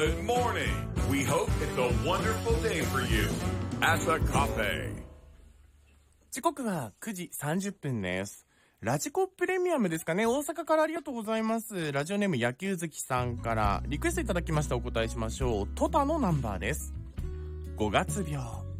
Good morning. We hope it's a wonderful day for you. Asa Cafe. 時刻は9時30分です。ラジコプレミアムですかね。大阪からありがとうございます。ラジオネーム野球好きさんからリクエストいただきました。お答えしましょう。トタのナンバーです。5月病。